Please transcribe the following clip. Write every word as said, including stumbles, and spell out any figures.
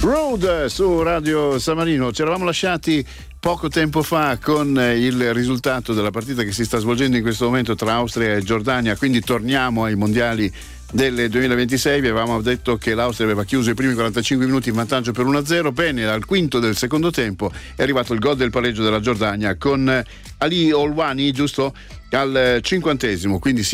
Road su Radio San Marino. Ci eravamo lasciati poco tempo fa con il risultato della partita che si sta svolgendo in questo momento tra Austria e Giordania, quindi torniamo ai mondiali del duemilaventisei. Vi avevamo detto che l'Austria aveva chiuso i primi quarantacinque minuti in vantaggio per uno a zero. Bene, al quinto del secondo tempo è arrivato il gol del pareggio della Giordania con Ali Olwani, giusto al cinquantesimo, quindi si